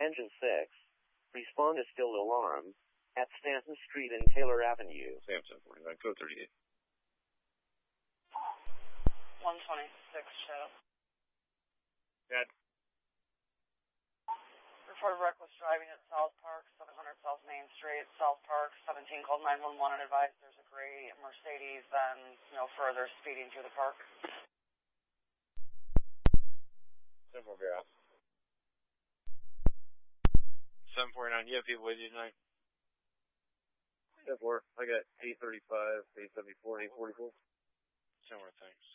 Engine 6. Respond is still alarmed at Stanton Street and Taylor Avenue. Sam 1049, code 38. 126, Shadow. Dad. Reported reckless driving at South Park, 700 South Main Street, South Park, 17 called 911 and advised there's a gray Mercedes and no further speeding through the park. 7-4 gas. 749, you have people with you tonight? 10-4, I got 835, 874, 844. Similar things.